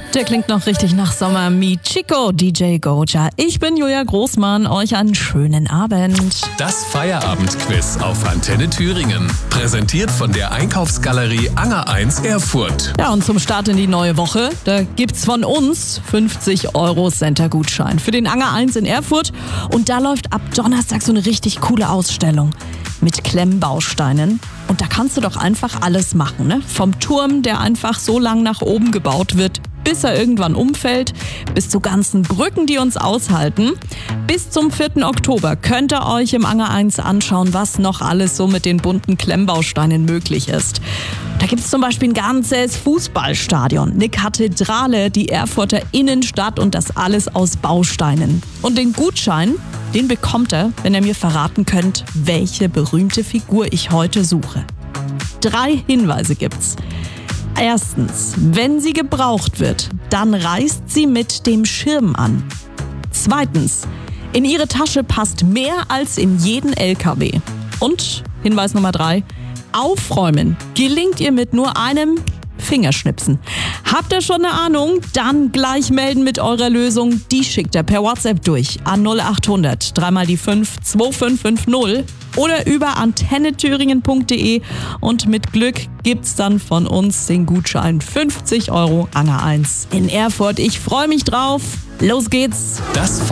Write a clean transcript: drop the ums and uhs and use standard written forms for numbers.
Der klingt noch richtig nach Sommer. Mi Chico, DJ Goja. Ich bin Julia Großmann. Euch einen schönen Abend. Das Feierabendquiz auf Antenne Thüringen. Präsentiert von der Einkaufsgalerie Anger 1 Erfurt. Ja, und zum Start in die neue Woche, da gibt's von uns 50 € Center-Gutschein für den Anger 1 in Erfurt. Und da läuft ab Donnerstag so eine richtig coole Ausstellung mit Klemmbausteinen. Und da kannst du doch einfach alles machen, ne? Vom Turm, der einfach so lang nach oben gebaut wird, bis er irgendwann umfällt, bis zu ganzen Brücken, die uns aushalten. Bis zum 4. Oktober könnt ihr euch im Anger 1 anschauen, was noch alles so mit den bunten Klemmbausteinen möglich ist. Da gibt es zum Beispiel ein ganzes Fußballstadion, eine Kathedrale, die Erfurter Innenstadt und das alles aus Bausteinen. Und den Gutschein, den bekommt ihr, wenn ihr mir verraten könnt, welche berühmte Figur ich heute suche. 3 Hinweise gibt's. Erstens, wenn sie gebraucht wird, dann reißt sie mit dem Schirm an. Zweitens, in ihre Tasche passt mehr als in jeden LKW. Und Hinweis Nummer 3, aufräumen gelingt ihr mit nur einem Fingerschnipsen. Habt ihr schon eine Ahnung? Dann gleich melden mit eurer Lösung. Die schickt ihr per WhatsApp durch an 0800 3 mal die 5 2550 oder über antennethüringen.de und mit Glück gibt's dann von uns den Gutschein 50 € Anger 1 in Erfurt. Ich freue mich drauf. Los geht's! Das